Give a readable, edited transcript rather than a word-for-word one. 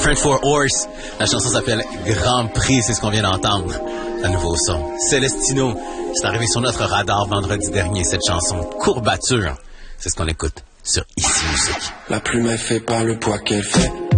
French for Horse. La chanson s'appelle Grand Prix, c'est ce qu'on vient d'entendre. Un nouveau son. Celestino, c'est arrivé sur notre radar vendredi dernier, cette chanson. Courbature, c'est ce qu'on écoute sur Ici Musique. La plume est faite par le poids qu'elle fait.